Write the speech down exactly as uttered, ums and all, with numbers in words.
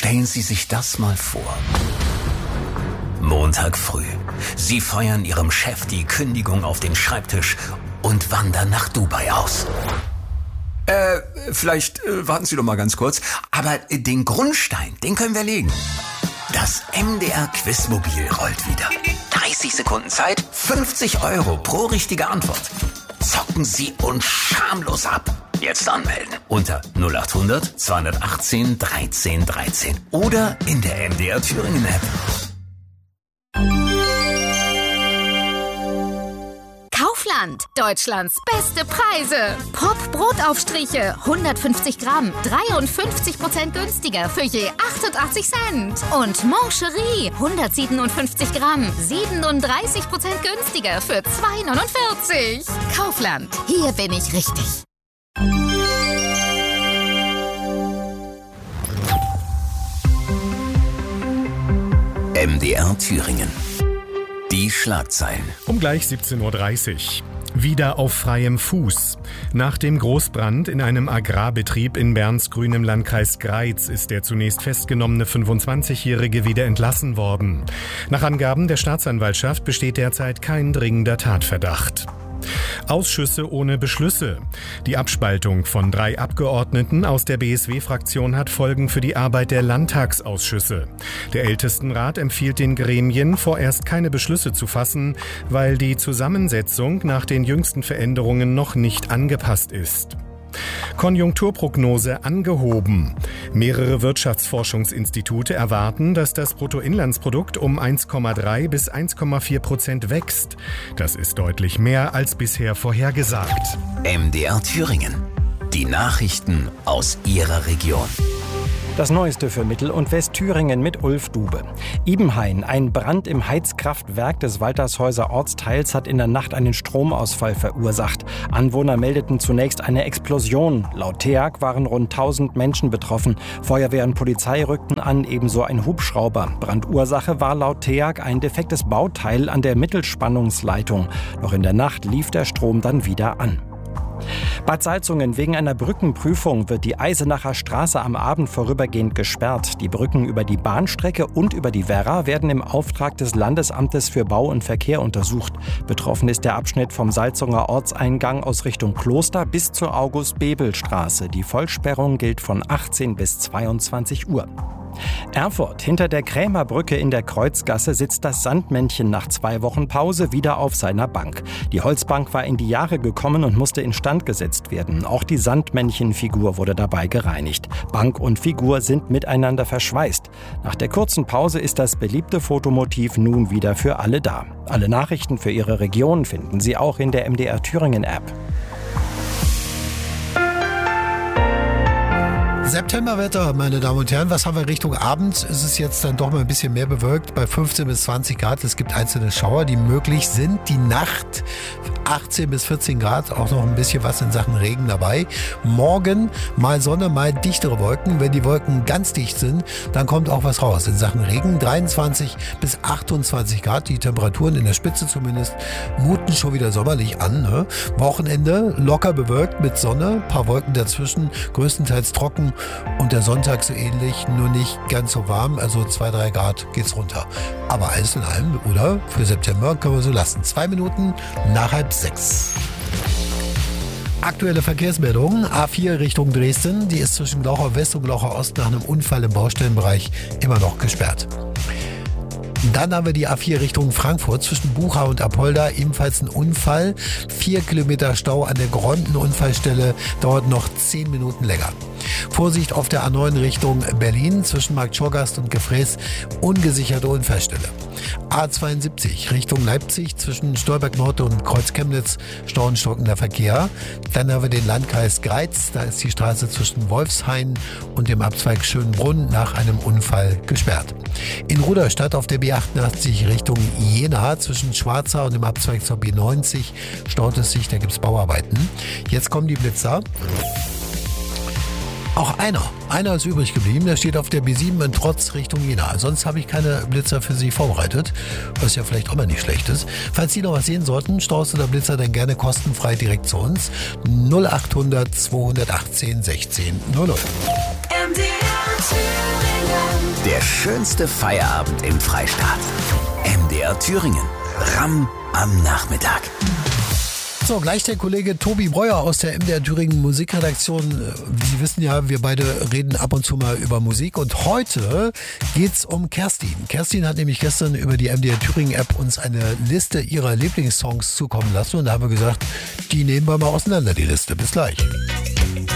Stellen Sie sich das mal vor. Montag früh. Sie feuern Ihrem Chef die Kündigung auf den Schreibtisch und wandern nach Dubai aus. Äh, vielleicht äh, warten Sie doch mal ganz kurz. Aber äh, den Grundstein, den können wir legen. Das M D R Quizmobil rollt wieder. dreißig Sekunden Zeit, fünfzig Euro pro richtige Antwort. Zocken Sie uns schamlos ab. Jetzt anmelden unter null acht hundert zweihundertachtzehn dreizehn dreizehn oder in der M D R Thüringen App. Kaufland, Deutschlands beste Preise. Pop-Brotaufstriche, hundertfünfzig Gramm, dreiundfünfzig Prozent günstiger für je achtundachtzig Cent. Und Mancherie, hundertsiebenundfünfzig Gramm, siebenunddreißig Prozent günstiger für zwei neunundvierzig. Kaufland, hier bin ich richtig. M D R Thüringen. Die Schlagzeilen. Um gleich siebzehn Uhr dreißig. Wieder auf freiem Fuß. Nach dem Großbrand in einem Agrarbetrieb in Bernsgrün im Landkreis Greiz ist der zunächst festgenommene fünfundzwanzigjährige wieder entlassen worden. Nach Angaben der Staatsanwaltschaft besteht derzeit kein dringender Tatverdacht. Ausschüsse ohne Beschlüsse. Die Abspaltung von drei Abgeordneten aus der B S W-Fraktion hat Folgen für die Arbeit der Landtagsausschüsse. Der Ältestenrat empfiehlt den Gremien, vorerst keine Beschlüsse zu fassen, weil die Zusammensetzung nach den jüngsten Veränderungen noch nicht angepasst ist. Konjunkturprognose angehoben. Mehrere Wirtschaftsforschungsinstitute erwarten, dass das Bruttoinlandsprodukt um eins Komma drei bis eins Komma vier Prozent wächst. Das ist deutlich mehr als bisher vorhergesagt. M D R Thüringen. Die Nachrichten aus Ihrer Region. Das Neueste für Mittel- und Westthüringen mit Ulf Dube. Ibenhain, ein Brand im Heizkraftwerk des Waltershäuser Ortsteils hat in der Nacht einen Stromausfall verursacht. Anwohner meldeten zunächst eine Explosion. Laut T E A G waren rund tausend Menschen betroffen. Feuerwehr und Polizei rückten an, ebenso ein Hubschrauber. Brandursache war laut T E A G ein defektes Bauteil an der Mittelspannungsleitung. Noch in der Nacht lief der Strom dann wieder an. Bad Salzungen: Wegen einer Brückenprüfung wird die Eisenacher Straße am Abend vorübergehend gesperrt. Die Brücken über die Bahnstrecke und über die Werra werden im Auftrag des Landesamtes für Bau und Verkehr untersucht. Betroffen ist der Abschnitt vom Salzunger Ortseingang aus Richtung Kloster bis zur August-Bebel-Straße. Die Vollsperrung gilt von achtzehn bis zweiundzwanzig Uhr. Erfurt: Hinter der Krämerbrücke in der Kreuzgasse sitzt das Sandmännchen nach zwei Wochen Pause wieder auf seiner Bank. Die Holzbank war in die Jahre gekommen und musste instand gesetzt werden. Auch die Sandmännchenfigur wurde dabei gereinigt. Bank und Figur sind miteinander verschweißt. Nach der kurzen Pause ist das beliebte Fotomotiv nun wieder für alle da. Alle Nachrichten für Ihre Region finden Sie auch in der M D R Thüringen App. Septemberwetter, meine Damen und Herren. Was haben wir Richtung Abend? Ist es jetzt dann doch mal ein bisschen mehr bewölkt bei fünfzehn bis zwanzig Grad. Es gibt einzelne Schauer, die möglich sind. Die Nacht achtzehn bis vierzehn Grad, auch noch ein bisschen was in Sachen Regen dabei. Morgen mal Sonne, mal dichtere Wolken. Wenn die Wolken ganz dicht sind, dann kommt auch was raus in Sachen Regen. dreiundzwanzig bis achtundzwanzig Grad, die Temperaturen in der Spitze zumindest muten schon wieder sommerlich an. Ne? Wochenende locker bewölkt mit Sonne, paar Wolken dazwischen, größtenteils trocken. Und der Sonntag so ähnlich, nur nicht ganz so warm, also zwei, drei Grad geht's runter. Aber alles in allem, oder? Für September können wir so lassen. Zwei Minuten nach halb sechs. Aktuelle Verkehrsmeldung: A vier Richtung Dresden, die ist zwischen Glauchau West und Glauchau Ost nach einem Unfall im Baustellenbereich immer noch gesperrt. Dann haben wir die A vier Richtung Frankfurt zwischen Bucha und Apolda, ebenfalls ein Unfall. Vier Kilometer Stau an der Gronten-Unfallstelle, dauert noch zehn Minuten länger. Vorsicht auf der A neun Richtung Berlin zwischen Marktschorgast und Gefräß, ungesicherte Unfallstelle. A zweiundsiebzig Richtung Leipzig zwischen Stolberg Nord und Kreuz Chemnitz, stauenstockender Verkehr. Dann haben wir den Landkreis Greiz, da ist die Straße zwischen Wolfshain und dem Abzweig Schönbrunn nach einem Unfall gesperrt. In Rudolstadt auf der B achtundachtzig Richtung Jena zwischen Schwarza und dem Abzweig zur B neunzig staut es sich, da gibt es Bauarbeiten. Jetzt kommen die Blitzer. Auch einer. Einer ist übrig geblieben. Der steht auf der B sieben in Trotz Richtung Jena. Sonst habe ich keine Blitzer für Sie vorbereitet, was ja vielleicht auch mal nicht schlecht ist. Falls Sie noch was sehen sollten, Staus oder Blitzer, dann gerne kostenfrei direkt zu uns. null acht hundert zweihundertachtzehn sechzehn null null. M D R Der schönste Feierabend im Freistaat. M D R Thüringen. Ram am Nachmittag. So, gleich der Kollege Tobi Breuer aus der M D R Thüringen Musikredaktion. Sie wissen ja, wir beide reden ab und zu mal über Musik und heute geht's um Kerstin. Kerstin hat nämlich gestern über die M D R Thüringen App uns eine Liste ihrer Lieblingssongs zukommen lassen und da haben wir gesagt, die nehmen wir mal auseinander, die Liste. Bis gleich.